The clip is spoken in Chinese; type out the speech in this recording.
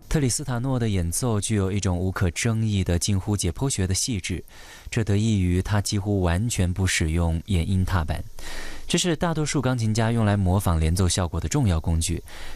特里斯塔诺的演奏具有一种无可争议的近乎解剖学的细致，这得益于他几乎完全不使用延音踏板。这是大多数钢琴家用来模仿连奏效果的重要工具，